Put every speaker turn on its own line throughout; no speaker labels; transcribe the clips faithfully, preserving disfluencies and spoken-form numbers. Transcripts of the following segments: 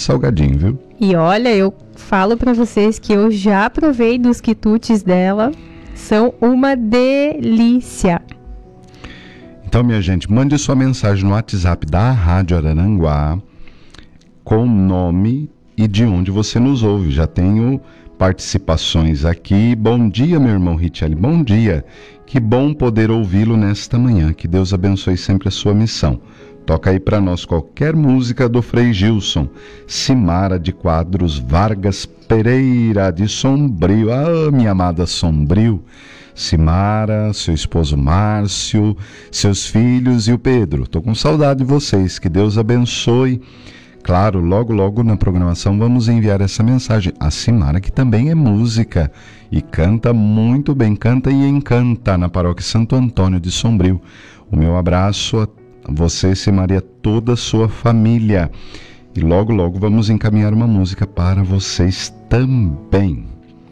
salgadinho, viu?
E olha, eu falo pra vocês que eu já provei dos quitutes dela. São uma delícia.
Então, minha gente, mande sua mensagem no WhatsApp da Rádio Araranguá com o nome e de onde você nos ouve. Já tenho participações aqui. Bom dia, meu irmão Richelle. Bom dia. Que bom poder ouvi-lo nesta manhã. Que Deus abençoe sempre a sua missão. Toca aí para nós qualquer música do Frei Gilson. Simara de Quadros Vargas Pereira de Sombrio. Ah, minha amada Sombrio. Simara, seu esposo Márcio, seus filhos e o Pedro. Tô com saudade de vocês. Que Deus abençoe. Claro, logo, logo na programação vamos enviar essa mensagem. A Simara, que também é música e canta muito bem, canta e encanta na paróquia Santo Antônio de Sombrio. O meu abraço a você, Simaria, toda a sua família. E logo, logo vamos encaminhar uma música para vocês também.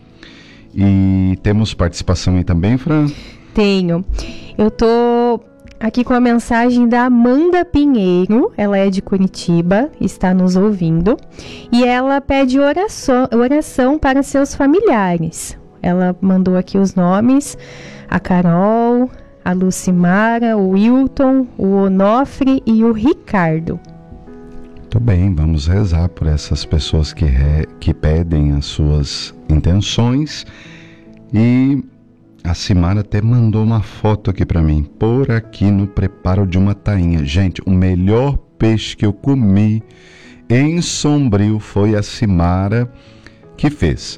E temos participação aí também, Fran?
Tenho. Eu tô aqui com a mensagem da Amanda Pinheiro. Ela é de Curitiba, está nos ouvindo. E ela pede oração, oração para seus familiares. Ela mandou aqui os nomes: a Carol, a Lucimara, o Wilton, o Onofre e o Ricardo.
Muito bem, vamos rezar por essas pessoas que, re... que pedem as suas intenções. E a Simara até mandou uma foto aqui para mim, por aqui no preparo de uma tainha. Gente, o melhor peixe que eu comi em Sombrio foi a Simara que fez.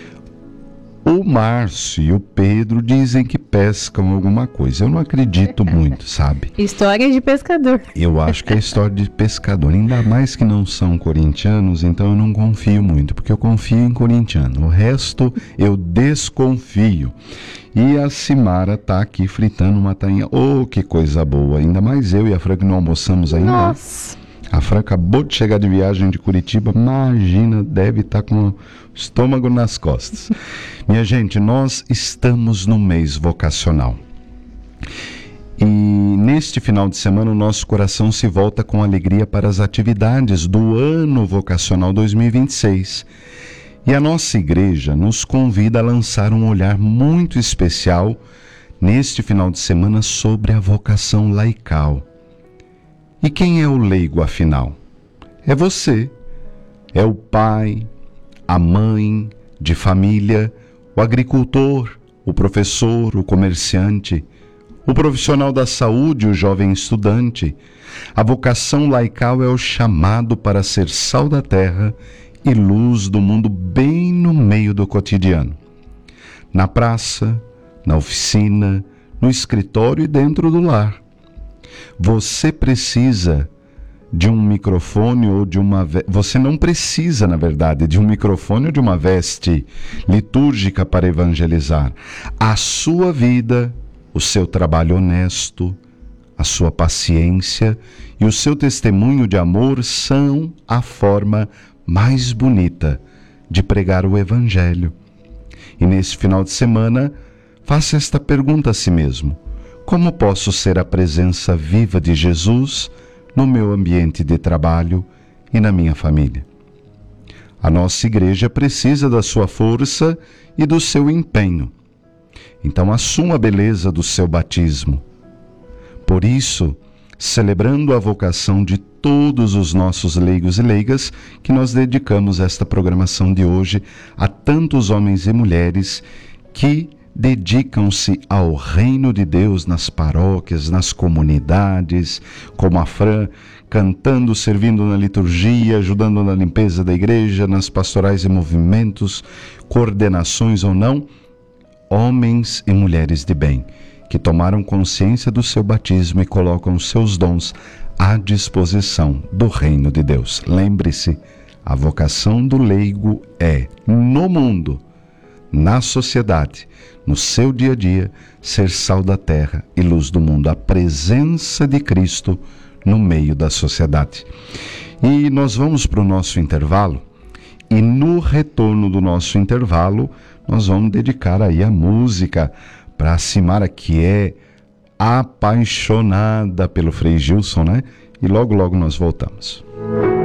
O Márcio e o Pedro dizem que pescam alguma coisa. Eu não acredito muito, sabe?
História de pescador.
Eu acho que é história de pescador. Ainda mais que não são corintianos, então eu não confio muito, porque eu confio em corintiano. O resto eu desconfio. E a Simara tá aqui fritando uma tainha. Oh, que coisa boa. Ainda mais eu e a Fran que não almoçamos ainda.
Nossa.
A Fran acabou de chegar de viagem de Curitiba. Imagina, deve estar com o estômago nas costas. Minha gente, nós estamos no mês vocacional. E neste final de semana o nosso coração se volta com alegria para as atividades do ano vocacional dois mil e vinte e seis. E a nossa igreja nos convida a lançar um olhar muito especial neste final de semana sobre a vocação laical. E quem é o leigo, afinal? É você. É o pai, a mãe de família, o agricultor, o professor, o comerciante, o profissional da saúde, o jovem estudante. A vocação laical é o chamado para ser sal da terra e luz do mundo bem no meio do cotidiano. Na praça, na oficina, no escritório e dentro do lar. Você precisa de um microfone ou de uma... Ve... Você não precisa, na verdade, de um microfone ou de uma veste litúrgica para evangelizar. A sua vida, o seu trabalho honesto, a sua paciência e o seu testemunho de amor são a forma mais bonita de pregar o evangelho. E nesse final de semana, faça esta pergunta a si mesmo: como posso ser a presença viva de Jesus no meu ambiente de trabalho e na minha família? A nossa igreja precisa da sua força e do seu empenho. Então assuma a beleza do seu batismo. Por isso, celebrando a vocação de todos os nossos leigos e leigas, que nós dedicamos esta programação de hoje a tantos homens e mulheres que dedicam-se ao reino de Deus nas paróquias, nas comunidades, como a Fran, cantando, servindo na liturgia, ajudando na limpeza da igreja, nas pastorais e movimentos, coordenações ou não, homens e mulheres de bem, que tomaram consciência do seu batismo e colocam seus dons à disposição do reino de Deus. Lembre-se, a vocação do leigo é, no mundo, na sociedade, no seu dia a dia, ser sal da terra e luz do mundo, a presença de Cristo no meio da sociedade. E nós vamos para o nosso intervalo, e no retorno do nosso intervalo, nós vamos dedicar aí a música para a Simara, que é apaixonada pelo Frei Gilson, né? E logo, logo nós voltamos.